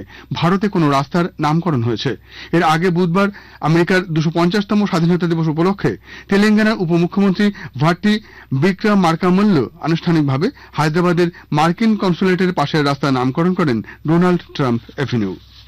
ভারতে কোনো রাস্তার নামকরণ হয়েছে। এর আগে বুধবার আমেরিকার 250তম স্বাধীনতা দিবস উপলক্ষে তেলেঙ্গানার উপমুখ্যমন্ত্রী ভাট্টি বিক্রমার্কামল্ল আনুষ্ঠানিকভাবে হায়দ্রাবাদের মার্কিন কনসুলেটের পাশের রাস্তার নামকরণ করেন Donald Trump Avenue.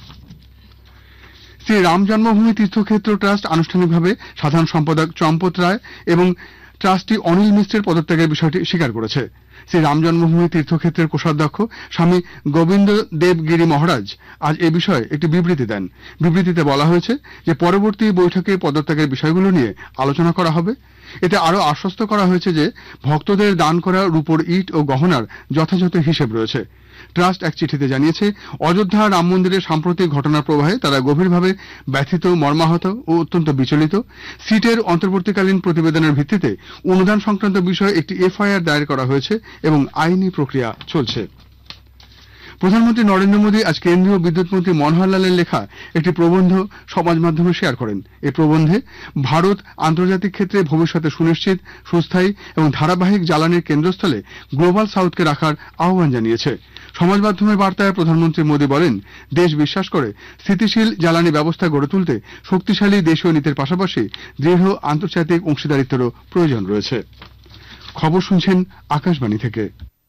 Shri Ram জন্মভূমি তীর্থক্ষেত্র ট্রাস্ট আনুষ্ঠানিকভাবে সাধারণ সম্পাদক চম্পত রায় এবং ট্রাস্টি অনিল মিশ্রের পদত্যাগের বিষয়টি স্বীকার করেছে। শ্রী রাম জন্মভূমি তীর্থক্ষেত্রের কোষাধ্যক্ষ স্বামী গোবিন্দ দেব গিরি মহারাজ আজ এ বিষয়ে একটি বিবৃতি দেন। বিবৃতিতে বলা হয়েছে যে পরবর্তী বৈঠকে পদত্যাগের বিষয়গুলো নিয়ে আলোচনা করা হবে। এতে আরও আশ্বস্ত করা হয়েছে যে ভক্তদের দান করা রূপোর ইট ও গহনার যথাযথ হিসেব রয়েছে। ট্রাস্ট এক চিঠিতে জানিয়েছে, অযোধ্যা রাম মন্দিরের সাম্প্রতিক ঘটনার প্রবাহে তারা গভীরভাবে ব্যথিত, মর্মাহত ও অত্যন্ত বিচলিত। সিটের অন্তর্বর্তীকালীন প্রতিবেদনের ভিত্তিতে অনুদান সংক্রান্ত বিষয়ে একটি এফআইআর দায়ের করা হয়েছে এবং আইনি প্রক্রিয়া চলছে। প্রধানমন্ত্রী নরেন্দ্র মোদী আজ কেন্দ্রীয় বিদ্যুৎ মন্ত্রী মনোহর লালের লেখা একটি প্রবন্ধ সমাজ মাধ্যমে শেয়ার করেন। এই প্রবন্ধে ভারত আন্তর্জাতিক ক্ষেত্রে ভবিষ্যতে সুনিশ্চিত, সুস্থায়ী এবং ধারাবাহিক জ্বালানির কেন্দ্রস্থলে গ্লোবাল সাউথকে রাখার আহ্বান জানিয়েছে। সমাজ মাধ্যমের বার্তায় প্রধানমন্ত্রী মোদী বলেন, দেশ বিশ্বাস করে স্থিতিশীল জ্বালানি ব্যবস্থা গড়ে তুলতে শক্তিশালী দেশীয় নীতির পাশাপাশি দৃঢ় আন্তর্জাতিক অংশীদারিত্বেরও প্রয়োজন রয়েছে। খবর শুনছেন আকাশবাণী থেকে।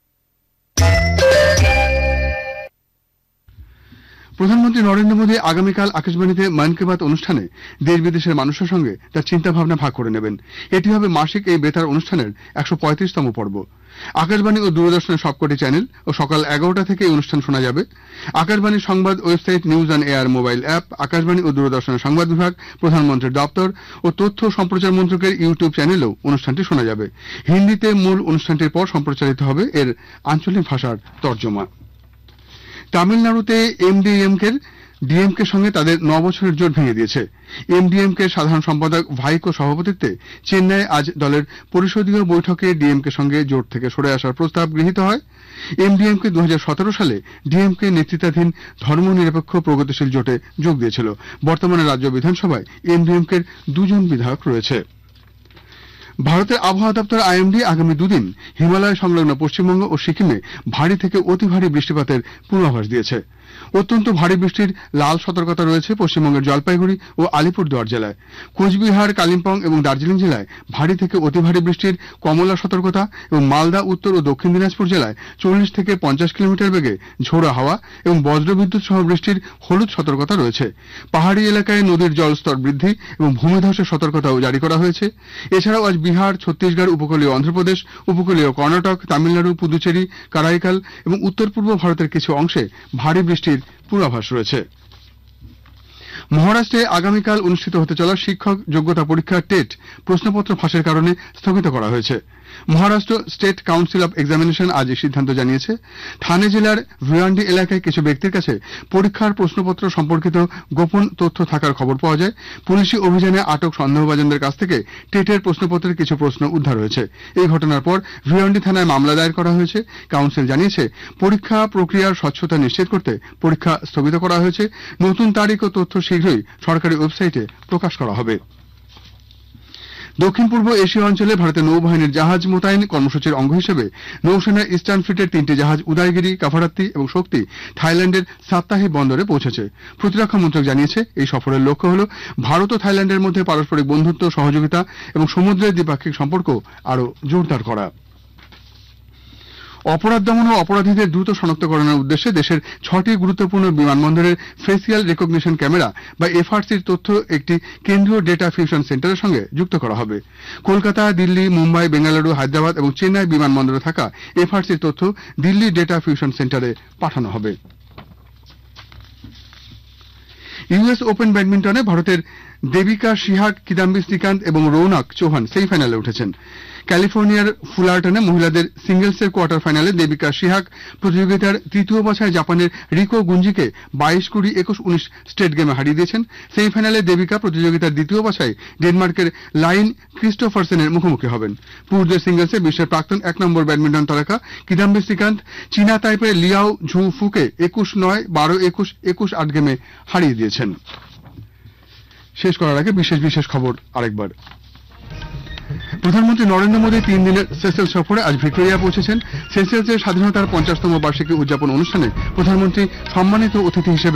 প্রধানমন্ত্রী নরেন্দ্র মোদী আগামীকাল আকাশবাণীতে মন কি বাত অনুষ্ঠানে দেশ বিদেশের মানুষের সঙ্গে তার চিন্তাভাবনা ভাগ করে নেবেন। এটি হবে মাসিক এই বেতার অনুষ্ঠানের 135তম পর্ব। আকাশবাণী ও দূরদর্শনের সবকটি চ্যানেল ও সকাল 11টা থেকে এই অনুষ্ঠান শোনা যাবে। আকাশবাণী সংবাদ website, news on air mobile app, Akashvani ও দূরদর্শনের সংবাদ বিভাগ, প্রধানমন্ত্রীর দপ্তর ও তথ্য সম্প্রচার মন্ত্রকের ইউটিউব চ্যানেলেও অনুষ্ঠানটি শোনা যাবে। হিন্দিতে মূল অনুষ্ঠানটির পর সম্প্রচারিত হবে এর আঞ্চলিক ভাষার তর্জমা। তামিলনাড়ুতে ডিএমকে সঙ্গে তাদের 9 বছরের জোট ভেঙে দিয়েছে। এমডিএমকে সাধারণ সম্পাদক ভাইকো সভাপতিত্বে চেন্নাইয়ে আজ দলের পরিষদীয় বৈঠকে ডিএমকে সঙ্গে জোট থেকে সরে আসার প্রস্তাব গৃহীত হয়। এমডিএমকে 2017 সালে ডিএমকে নেতৃত্বাধীন ধর্মনিরপেক্ষ প্রগতিশীল জোটে যোগ দিয়েছিল। বর্তমানে রাজ্য বিধানসভায় এমডিএমকের 2 জন বিধায়ক রয়েছে। ভারতের আবহাওয়া দপ্তর আইএমডি আগামী 2 দিন হিমালয় সংলগ্ন পশ্চিমবঙ্গ ও সিকিমে ভারী থেকে অতি ভারী বৃষ্টিপাতের পূর্বাভাস দিয়েছে। অত্যন্ত ভারী বৃষ্টির লাল সতর্কতা রয়েছে পশ্চিমবঙ্গের জলপাইগুড়ি ও আলিপুরদুয়ার জেলায়। কোচবিহার, কালিম্পং এবং দার্জিলিং জেলায় ভারী থেকে অতি ভারী বৃষ্টির কমলা সতর্কতা এবং মালদা, উত্তর ও দক্ষিণ দিনাজপুর জেলায় 40 থেকে 50 কিলোমিটার বেগে ঝোড়ো হাওয়া এবং বজ্রবিদ্যুৎ সহ বৃষ্টির হলুদ সতর্কতা রয়েছে। পাহাড়ি এলাকায় নদীর জলস্তর বৃদ্ধি এবং ভূমিধসের সতর্কতাও জারি করা হয়েছে। এছাড়াও আজ বিহার, ছত্তিশগড়, উপকূলীয় অন্ধ্রপ্রদেশ, উপকূলীয় কর্ণাটক, তামিলনাড়ু, পুদুচেরি, কারাইকাল এবং উত্তর পূর্ব ভারতের কিছু অংশে ভারী বৃষ্টির পূর্বাভাস রয়েছে। মহারাষ্ট্রে আগামীকাল অনুষ্ঠিত হতে চলা শিক্ষক যোগ্যতা পরীক্ষা টেট প্রশ্নপত্র ফাঁসের কারণে স্থগিত করা হয়েছে। Maharashtra state council of examination আজ এই সিদ্ধান্ত জানিয়েছে। থানে জেলার ভিওয়ান্ডি এলাকায় কিছু ব্যক্তির কাছে পরীক্ষার প্রশ্নপত্র সম্পর্কিত গোপন তথ্য থাকার খবর পাওয়া যায়। পুলিশি অভিযানে আটক সন্দেহভাজনদের কাছ থেকে টেটের প্রশ্নপত্রের কিছু প্রশ্ন উদ্ধার হয়েছে। এই ঘটনার পর ভিওয়ান্ডি থানায় মামলা দায়ের করা হয়েছে। কাউন্সিল জানিয়েছে, পরীক্ষা প্রক্রিয়ার স্বচ্ছতা নিশ্চিত করতে পরীক্ষা স্থগিত করা হয়েছে। নতুন তারিখ ও তথ্য শীঘ্রই সরকারি ওয়েবসাইটে প্রকাশ করা হবে। দক্ষিণ পূর্ব এশীয় অঞ্চলে ভারতের নৌবাহিনীর জাহাজ মোতায়েন কর্মসূচির অঙ্গ হিসেবে নৌসেনার ইস্টার্ন ফ্লিটের 3টি জাহাজ উদয়গিরি, কাভারাত্তি এবং শক্তি থাইল্যান্ডের সাপ্তাহিক বন্দরে পৌঁছেছে। প্রতিরক্ষা মন্ত্রক জানিয়েছে, এই সফরের লক্ষ্য হল ভারত ও থাইল্যান্ডের মধ্যে পারস্পরিক বন্ধুত্ব, সহযোগিতা এবং সমুদ্রের দ্বিপাক্ষিক সম্পর্ক আরও জোরদার করা। অপরাধ দমন ও অপরাধীদের দ্রুত শনাক্তকরণের উদ্দেশ্যে দেশের 6টি গুরুত্বপূর্ণ বিমানবন্দরের ফেসিয়াল রেকগনিশন ক্যামেরা বা এফআরসির তথ্য একটি কেন্দ্রীয় ডেটা ফিউশন সেন্টারের সঙ্গে যুক্ত করা হবে। কলকাতা, দিল্লি, মুম্বাই, বেঙ্গালুরু, হায়দ্রাবাদ এবং চেন্নাই বিমানবন্দরে থাকা এফআরসির তথ্য দিল্লি ডেটা ফিউশন সেন্টারে পাঠানো হবে। ইউএস ওপেন ব্যাডমিন্টনে ভারতের দেবিকা সিহাগ, কিদাম্বি শ্রীকান্ত এবং রৌনক চৌহান সেমিফাইনালে উঠেছেন। ক্যালিফোর্নিয়ার ফুলারটনে মহিলাদের সিঙ্গলসের কোয়ার্টার ফাইনালে দেবিকা সিহাগ প্রতিযোগিতার তৃতীয় বাছাই জাপানের রিকো গুঞ্জিকে 22-20, 21-19 স্ট্রেট গেমে হারিয়ে দিয়েছেন। সেমিফাইনালে দেবিকা প্রতিযোগিতার দ্বিতীয় বাছাই ডেনমার্কের লাইন ক্রিস্টোফারসেনের মুখোমুখি হবেন। পুরুষদের সিঙ্গলসে বিশ্বের প্রাক্তন 1 নম্বর ব্যাডমিন্টন তারকা কিদাম্বি শ্রীকান্ত চীনা তাইপের লিয়াও ঝু ফুকে 21-9, 12-21, 21-8 গেমে হারিয়ে দিয়েছেন। শেষ করার আগে বিশেষ খবর আরেকবার। প্রধানমন্ত্রী নরেন্দ্র মোদী 3 দিনের সেসেলস সফরে আজ ভিক্টোরিয়া পৌঁছেছেন। সেসেলসের স্বাধীনতার 50তম বার্ষিকী উদযাপন অনুষ্ঠানে প্রধানমন্ত্রী সম্মানিত অতিথি হিসেবে